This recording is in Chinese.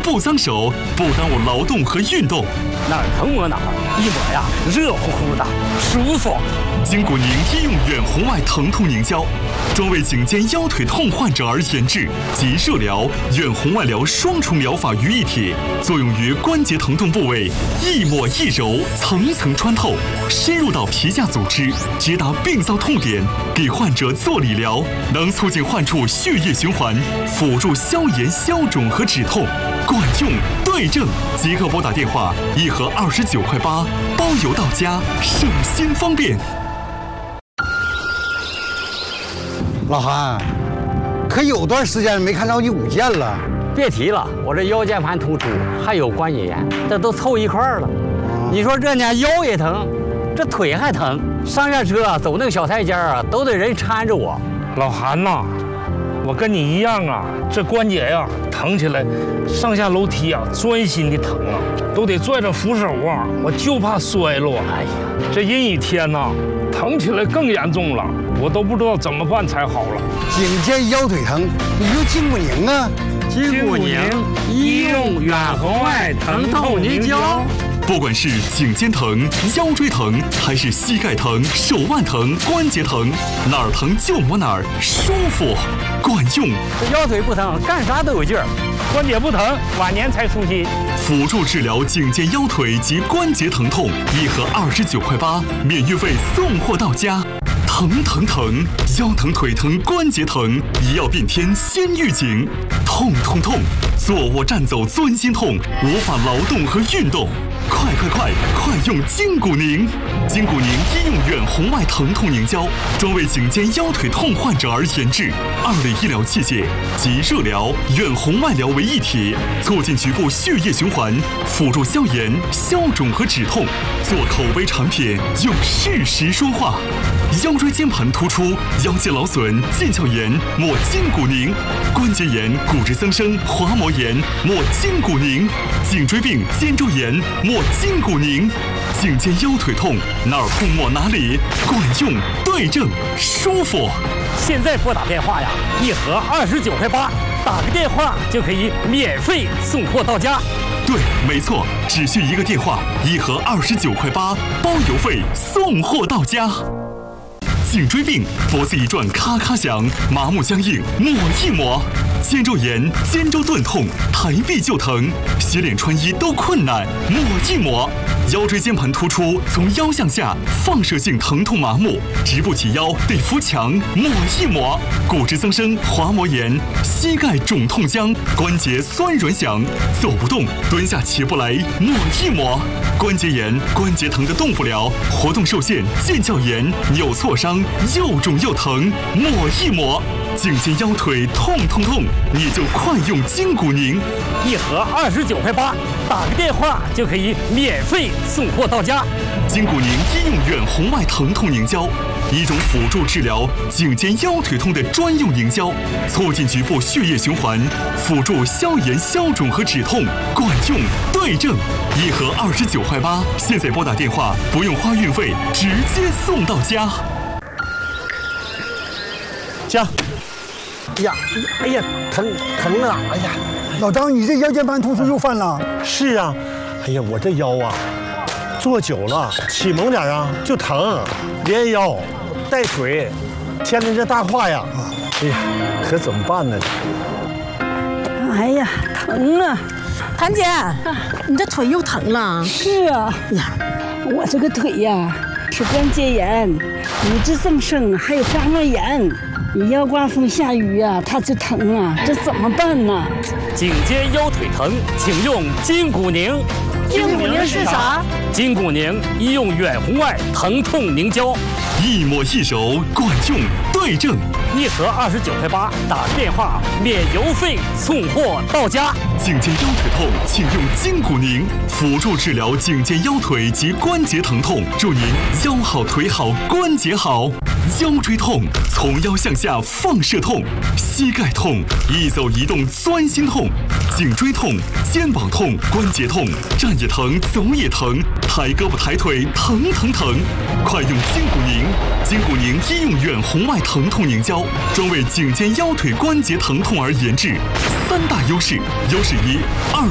不脏手，不耽误劳动和运动。 哪儿疼摸哪儿，一摸呀热乎乎的，舒服。 筋骨宁医用远红外疼痛凝胶，专为颈肩腰腿痛患者而研制，集热疗、远红外疗双重疗法于一体，作用于关节疼痛部位，一抹一揉，层层穿透，深入到皮下组织，直达病灶痛点，给患者做理疗，能促进患处血液循环，辅助消炎消肿和止痛，管用对症。即刻拨打电话，1盒29.8块，包邮到家，省心方便。 老韩，可有段时间没看着你舞剑了。 别提了，我这腰间盘突出，还有关节炎，这都凑一块儿了。你说这呢，腰也疼，这腿还疼，上下车走那个小台阶啊，都得人搀着我。 老韩呐，我跟你一样啊，这关节呀疼起来，上下楼梯啊钻心的疼啊，都得拽着扶手啊，我就怕摔了。哎呀，这阴雨天呐，疼起来更严重了，我都不知道怎么办才好了。 颈肩腰腿疼，你用筋骨宁啊。 筋骨宁医用远红外疼痛凝胶。 不管是颈肩疼、腰椎疼，还是膝盖疼、手腕疼、关节疼，哪儿疼就抹哪儿，舒服，管用。 这腰腿不疼，干啥都有劲儿；关节不疼，晚年才舒心。 辅助治疗颈肩腰腿及关节疼痛，1盒29.8块，免运费送货到家。疼疼疼，腰疼腿疼关节疼，一药变天先预警。痛痛痛，坐卧站走钻心痛，无法劳动和运动。快用筋骨宁！筋骨宁医用远红外疼痛凝胶，专为颈肩腰腿痛患者而研制，2类医疗器械集热疗、远红外疗为一体，促进局部血液循环，辅助消炎、消肿和止痛。做口碑产品，用事实说话。腰椎间盘突出、腰间劳损、腱鞘炎，抹筋骨宁；关节炎、骨质增生、滑膜炎，抹筋骨宁；颈椎病、肩周炎，抹筋骨宁。颈肩腰腿痛，哪儿痛抹哪里，管用对症，舒服。 现在拨打电话呀，1盒29.8块，打个电话就可以免费送货到家。 对，没错，只需一个电话，1盒29.8块，包邮费送货到家。颈椎病，脖子一转咔咔响，麻木僵硬，抹一抹；肩周炎、肩周钝痛，抬臂就疼，洗脸穿衣都困难，抹一抹；腰椎间盘突出，从腰向下放射性疼痛麻木，直不起腰得扶墙，抹一抹；骨质增生、滑膜炎，膝盖肿痛僵，关节酸软响，走不动，蹲下起不来，抹一抹；关节炎、关节疼得动不了，活动受限，腱鞘炎，扭挫伤，又肿又疼，抹一抹；颈肩腰腿痛痛痛，你就快用筋骨宁 ，1盒29.8块，打个电话就可以免费送货到家。 筋骨宁医用远红外疼痛凝胶，一种辅助治疗颈肩腰腿痛的专用凝胶，促进局部血液循环，辅助消炎消肿和止痛，管用对症。1盒29.8块，现在拨打电话不用花运费，直接送到家。 行。哎呀，疼啊！哎呀，老张，你这腰间盘突出又犯了？ 是啊，哎呀，我这腰啊，坐久了起猛点啊就疼，连腰带腿，牵着这大胯呀，哎呀，可怎么办呢？ 哎呀，疼啊！ 谭姐，你这腿又疼了？ 是啊，呀，我这个腿呀是关节炎、骨质增生，还有滑膜炎。你要刮风下雨啊，它就疼啊，这怎么办呢？ 颈肩腰腿疼，请用筋骨宁。 筋骨宁是啥？ 筋骨宁医用远红外疼痛凝胶， 一抹一揉，管用对症。 1盒29.8块，打电话免邮费送货到家。 颈肩腰腿痛，请用筋骨宁，辅助治疗颈肩腰腿及关节疼痛，祝您腰好腿好关节好。腰椎痛，从腰向下放射痛；膝盖痛，一走一动钻心痛；颈椎痛，肩膀痛，关节痛，站也疼，走也疼，抬胳膊抬腿疼疼疼。快用筋骨宁，筋骨宁医用远红外疼痛凝胶。 专为颈肩腰腿关节疼痛而研制，3大优势：优势1，